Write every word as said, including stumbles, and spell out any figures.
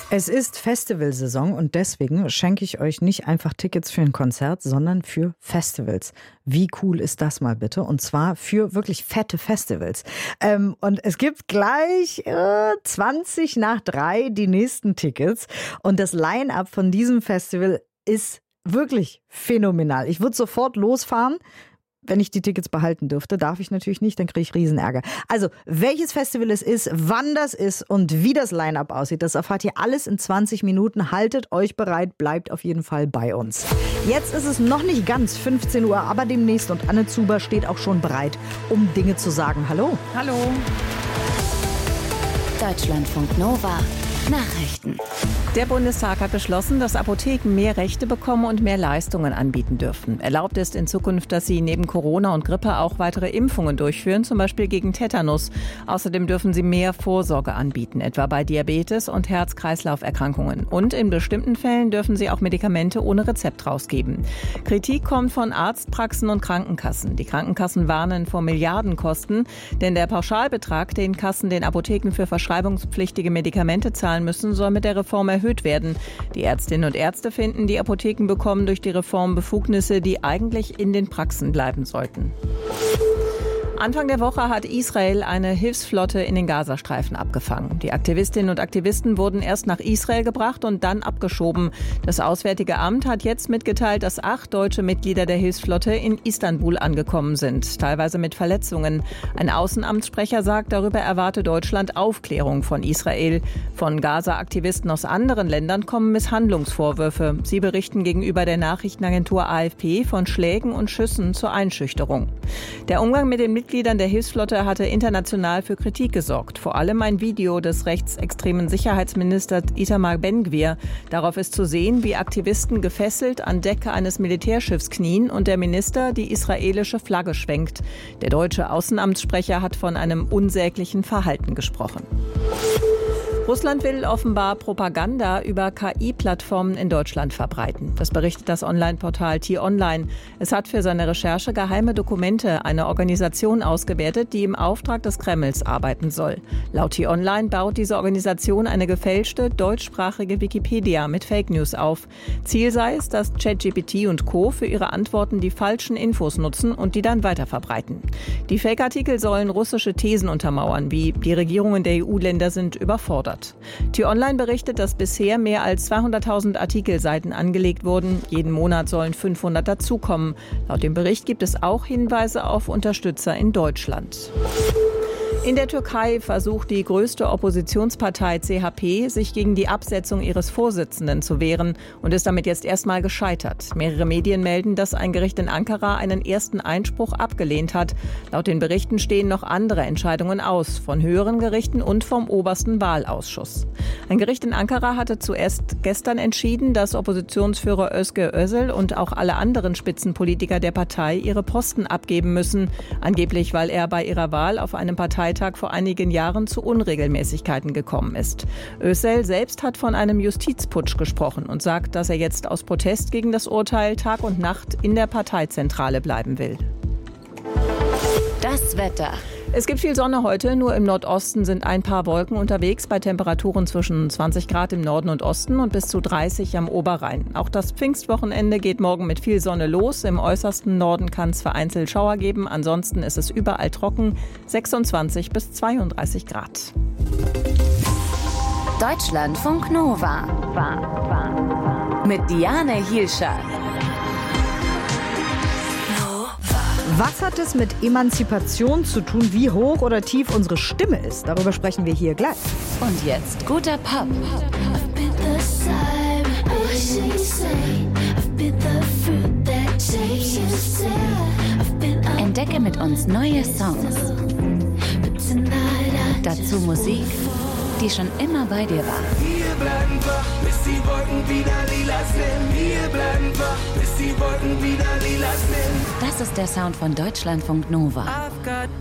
Es ist Festivalsaison und deswegen schenke ich euch nicht einfach Tickets für ein Konzert, sondern für Festivals. Wie cool ist das mal bitte? Und zwar für wirklich fette Festivals. Ähm, und es gibt gleich äh, zwanzig nach drei die nächsten Tickets. Und das Line-Up von diesem Festival ist wirklich phänomenal. Ich würde sofort losfahren. Wenn ich die Tickets behalten dürfte, darf ich natürlich nicht, dann kriege ich Riesenärger. Also, welches Festival es ist, wann das ist und wie das Line-Up aussieht, das erfahrt ihr alles in zwanzig Minuten. Haltet euch bereit, bleibt auf jeden Fall bei uns. Jetzt ist es noch nicht ganz fünfzehn Uhr, aber demnächst und Anne Zuber steht auch schon bereit, um Dinge zu sagen. Hallo. Hallo. Deutschlandfunk Nova. Nachrichten. Der Bundestag hat beschlossen, dass Apotheken mehr Rechte bekommen und mehr Leistungen anbieten dürfen. Erlaubt ist in Zukunft, dass sie neben Corona und Grippe auch weitere Impfungen durchführen, zum Beispiel gegen Tetanus. Außerdem dürfen sie mehr Vorsorge anbieten, etwa bei Diabetes und Herz-Kreislauf-Erkrankungen. Und in bestimmten Fällen dürfen sie auch Medikamente ohne Rezept rausgeben. Kritik kommt von Arztpraxen und Krankenkassen. Die Krankenkassen warnen vor Milliardenkosten, denn der Pauschalbetrag, den Kassen den Apotheken für verschreibungspflichtige Medikamente zahlen müssen, soll mit der Reform erhöht werden. Die Ärztinnen und Ärzte finden, die Apotheken bekommen durch die Reform Befugnisse, die eigentlich in den Praxen bleiben sollten. Anfang der Woche hat Israel eine Hilfsflotte in den Gazastreifen abgefangen. Die Aktivistinnen und Aktivisten wurden erst nach Israel gebracht und dann abgeschoben. Das Auswärtige Amt hat jetzt mitgeteilt, dass acht deutsche Mitglieder der Hilfsflotte in Istanbul angekommen sind, teilweise mit Verletzungen. Ein Außenamtssprecher sagt, darüber erwarte Deutschland Aufklärung von Israel. Von Gaza-Aktivisten aus anderen Ländern kommen Misshandlungsvorwürfe. Sie berichten gegenüber der Nachrichtenagentur A F P von Schlägen und Schüssen zur Einschüchterung. Der Umgang mit den Mitgliedern der Hilfsflotte hatte international für Kritik gesorgt. Vor allem ein Video des rechtsextremen Sicherheitsministers Itamar Ben-Gvir. Darauf ist zu sehen, wie Aktivisten gefesselt an Deck eines Militärschiffs knien und der Minister die israelische Flagge schwenkt. Der deutsche Außenamtssprecher hat von einem unsäglichen Verhalten gesprochen. Russland will offenbar Propaganda über K I-Plattformen in Deutschland verbreiten. Das berichtet das Online-Portal T-Online. Es hat für seine Recherche geheime Dokumente einer Organisation ausgewertet, die im Auftrag des Kremls arbeiten soll. Laut T-Online baut diese Organisation eine gefälschte deutschsprachige Wikipedia mit Fake News auf. Ziel sei es, dass ChatGPT und Co. für ihre Antworten die falschen Infos nutzen und die dann weiterverbreiten. Die Fake-Artikel sollen russische Thesen untermauern, wie die Regierungen der E U-Länder sind überfordert. T-Online berichtet, dass bisher mehr als zweihunderttausend Artikelseiten angelegt wurden. Jeden Monat sollen fünfhundert dazukommen. Laut dem Bericht gibt es auch Hinweise auf Unterstützer in Deutschland. In der Türkei versucht die größte Oppositionspartei C H P, sich gegen die Absetzung ihres Vorsitzenden zu wehren und ist damit jetzt erstmal gescheitert. Mehrere Medien melden, dass ein Gericht in Ankara einen ersten Einspruch abgelehnt hat. Laut den Berichten stehen noch andere Entscheidungen aus, von höheren Gerichten und vom obersten Wahlausschuss. Ein Gericht in Ankara hatte zuerst gestern entschieden, dass Oppositionsführer Özge Özel und auch alle anderen Spitzenpolitiker der Partei ihre Posten abgeben müssen, angeblich weil er bei ihrer Wahl auf einem Parteitag vor einigen Jahren zu Unregelmäßigkeiten gekommen ist. Özel selbst hat von einem Justizputsch gesprochen und sagt, dass er jetzt aus Protest gegen das Urteil Tag und Nacht in der Parteizentrale bleiben will. Das Wetter. Es gibt viel Sonne heute, nur im Nordosten sind ein paar Wolken unterwegs bei Temperaturen zwischen zwanzig Grad im Norden und Osten und bis zu dreißig am Oberrhein. Auch das Pfingstwochenende geht morgen mit viel Sonne los. Im äußersten Norden kann es vereinzelt Schauer geben. Ansonsten ist es überall trocken, sechsundzwanzig bis zweiunddreißig Grad. Deutschlandfunk Nova. Mit Diane Hielscher. Was hat es mit Emanzipation zu tun, wie hoch oder tief unsere Stimme ist? Darüber sprechen wir hier gleich. Und jetzt guter Pop. Entdecke mit uns neue Songs. Dazu Musik, die schon immer bei dir war. Wir bleiben wach, bis die Wolken wieder lila sind. Wir bleiben wach, bis die Wolken wieder lila sind. Das ist der Sound von Deutschlandfunk Nova.